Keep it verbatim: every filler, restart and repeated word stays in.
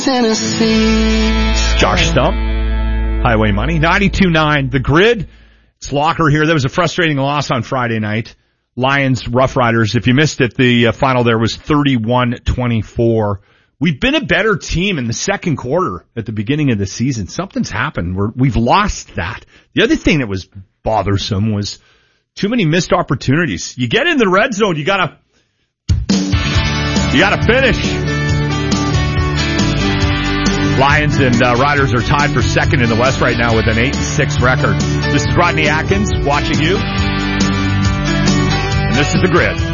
Tennessee. Josh Stump, Highway Money, ninety-two nine. The Grid. It's Locker here. There was a frustrating loss on Friday night. Lions, Rough Riders. If you missed it, the uh, final there was thirty-one twenty-four. We've been a better team in the second quarter at the beginning of the season. Something's happened. We're, we've lost that. The other thing that was bothersome was too many missed opportunities. You get in the red zone, you gotta, you gotta finish. Lions and uh, Riders are tied for second in the West right now with an eight and six record. This is Rodney Atkins watching you. And this is The Grid.